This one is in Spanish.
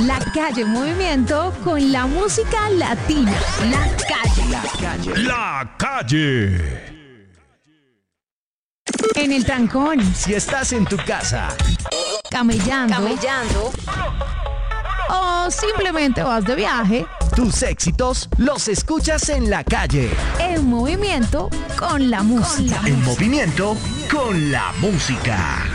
La calle en movimiento con la música latina. La calle. La calle. La calle. En el trancón. Si estás en tu casa. Camellando. O simplemente vas de viaje. Tus éxitos los escuchas en la calle. En movimiento con la música. En movimiento con la música.